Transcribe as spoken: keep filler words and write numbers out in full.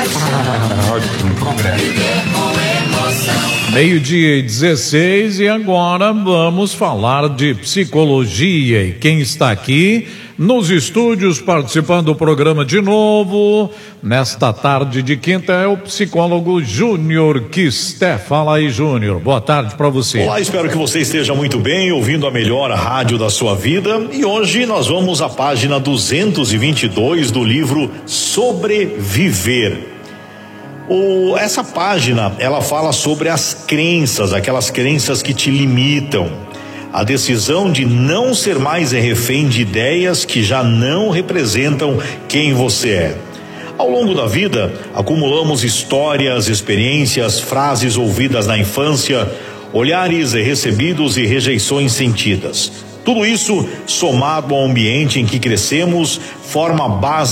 Ótimo progresso. Meio-dia e dezesseis, e agora vamos falar de psicologia. E quem está aqui nos estúdios participando do programa de novo, nesta tarde de quinta, é o psicólogo Júnior Quisté. Fala aí, Júnior. Boa tarde para você. Olá, espero que você esteja muito bem, ouvindo a melhor rádio da sua vida. E hoje nós vamos à página duzentos e vinte e dois do livro Sobreviver. O, essa página, ela fala sobre as crenças, aquelas crenças que te limitam. A decisão de não ser mais refém de ideias que já não representam quem você é. Ao longo da vida, acumulamos histórias, experiências, frases ouvidas na infância, olhares recebidos e rejeições sentidas. Tudo isso, somado ao ambiente em que crescemos, forma a base